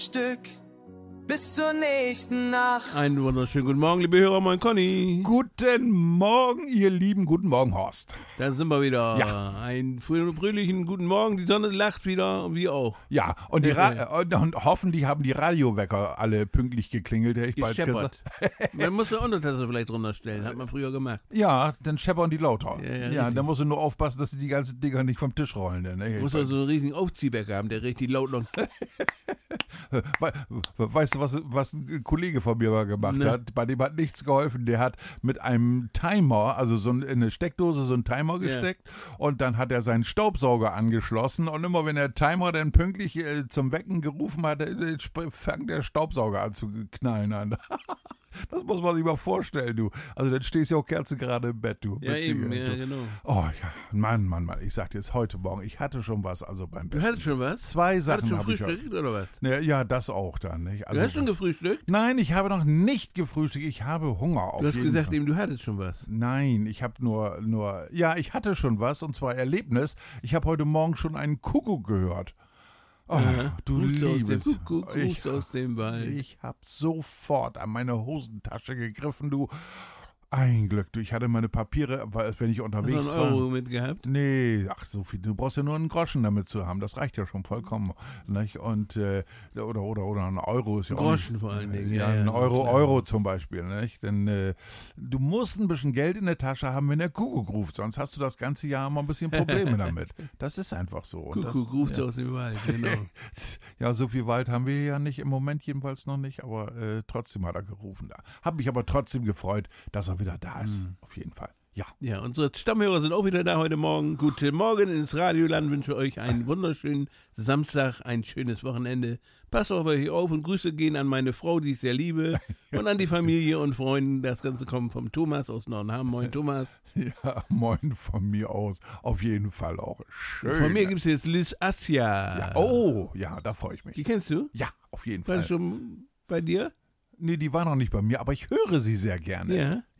Stück. Bis zur nächsten Nacht. Einen wunderschönen guten Morgen, liebe Hörer, moin Conny. Guten Morgen, ihr Lieben, guten Morgen, Horst. Da sind wir wieder. Ja. Einen fröhlichen guten Morgen, die Sonne lacht wieder und wir auch. Ja, und, und hoffentlich haben die Radiowecker alle pünktlich geklingelt, hätte ich bald gesagt. Man muss eine Untertasse vielleicht drunter stellen, hat man früher gemacht. Ja, dann scheppern die lauter. Ja, dann musst du nur aufpassen, dass die ganzen Dinger nicht vom Tisch rollen. Ne? Muss also so einen riesigen Aufziehwecker haben, der richtig laut noch. Weißt du, was ein Kollege von mir mal gemacht hat? Bei dem hat nichts geholfen. Der hat mit einem Timer, also so in eine Steckdose so einen Timer gesteckt und dann hat er seinen Staubsauger angeschlossen und immer wenn der Timer dann pünktlich zum Wecken gerufen hat, fängt der Staubsauger an zu knallen an. Das muss man sich mal vorstellen, du. Also dann stehst du ja auch kerzengerade im Bett, du. Ja, eben, ja, genau. Oh ja, Mann. Ich sag dir jetzt heute Morgen, ich hatte schon was, also beim Besten. Du hattest schon was? 2 Sachen habe ich. Hast du schon frühstückt oder was? Ja, das auch dann, nicht? Also, du hast schon gefrühstückt? Nein, ich habe noch nicht gefrühstückt. Ich habe Hunger auf jeden Fall. Du hast gesagt, eben, du hattest schon was. Nein, ich habe ja, ich hatte schon was und zwar Erlebnis. Ich habe heute Morgen schon einen Kuckuck gehört. Oh, du liebes. Kuckuck aus dem Wald. Ich habe sofort an meine Hosentasche gegriffen, du. Ein Glück, du. Ich hatte meine Papiere, weil wenn ich unterwegs war. war. Hast du einen Euro mitgehabt? Nee, ach so viel. Du brauchst ja nur einen Groschen damit zu haben. Das reicht ja schon vollkommen. Nicht? Und oder ein Euro ist ja auch Groschen nicht, vor allen Dingen. Ja, ein Euro zum Beispiel. Nicht? Denn du musst ein bisschen Geld in der Tasche haben, wenn der Kuckuck ruft. Sonst hast du das ganze Jahr immer ein bisschen Probleme damit. Das ist einfach so. Kuckuck ruft aus dem Wald, genau. Ja, so viel Wald haben wir ja nicht, im Moment jedenfalls noch nicht, aber trotzdem hat er gerufen da. Hab mich aber trotzdem gefreut, dass er wieder da ist, auf jeden Fall. Ja. Ja, unsere Stammhörer sind auch wieder da heute Morgen. Guten Morgen ins Radioland, wünsche euch einen wunderschönen Samstag, ein schönes Wochenende. Passt auf euch auf und Grüße gehen an meine Frau, die ich sehr liebe, und an die Familie und Freunde. Das Ganze kommt vom Thomas aus Nordenham. Moin, Thomas. Ja, moin von mir aus. Auf jeden Fall auch schön. Von mir gibt es jetzt Liz Assia. Ja. Oh, ja, da freue ich mich. Die kennst du? Ja, auf jeden War Fall. die schon bei dir? Nee, die war noch nicht bei mir, aber ich höre sie sehr gerne. Ja.